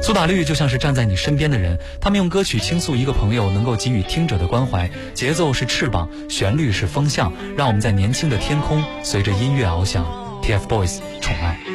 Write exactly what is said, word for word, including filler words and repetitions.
苏打绿就像是站在你身边的人，他们用歌曲倾诉一个朋友能够给予听者的关怀，节奏是翅膀，旋律是风向，让我们在年轻的天空随着音乐翱翔。 T F Boys 宠爱。